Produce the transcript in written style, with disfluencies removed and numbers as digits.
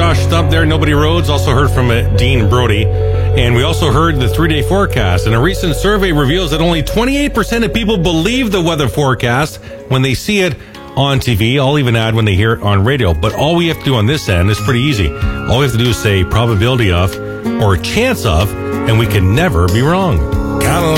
Josh Stump there, Nobody Rhodes. Also heard from Dean Brody. And we also heard the 3-day forecast. And a recent survey reveals that only 28% of people believe the weather forecast when they see it on TV. I'll even add when they hear it on radio. But all we have to do on this end is pretty easy. All we have to do is say probability of or chance of, and we can never be wrong.